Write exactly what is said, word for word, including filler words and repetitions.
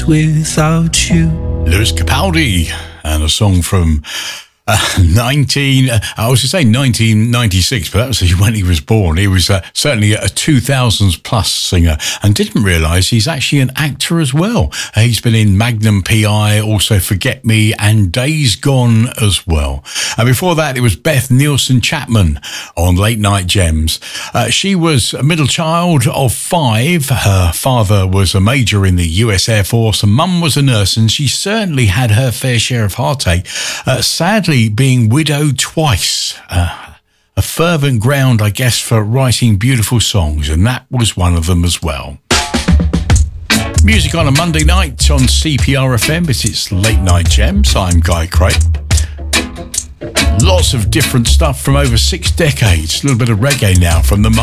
days without you. Lewis Capaldi and a song from uh, nineteen. Uh, I was to say nineteen ninety-six, but that was when he was born. He was uh, certainly a two thousands plus singer, and didn't realise he's actually an actor as well. Uh, he's been in Magnum P I, also Forget Me, and Days Gone as well. And before that, it was Beth Nielsen Chapman on Late Night Gems. Uh, she was a middle child of five. Her father was a major in the U S Air Force, and mum was a nurse, and she certainly had her fair share of heartache, uh, sadly being widowed twice. Uh, a fervent ground, I guess, for writing beautiful songs, and that was one of them as well. Music on a Monday night on C P R F M. It's Late Night Gems. I'm Guy Craig. Lots of different stuff from over six decades. A little bit of reggae now from the